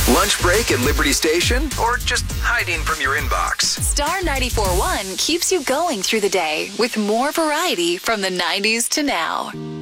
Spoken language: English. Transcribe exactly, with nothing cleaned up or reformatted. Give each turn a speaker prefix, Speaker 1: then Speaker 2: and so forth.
Speaker 1: Lunch break at Liberty Station? Or just hiding from your inbox?
Speaker 2: Star ninety-four point one keeps you going through the day with more variety from the nineties to now.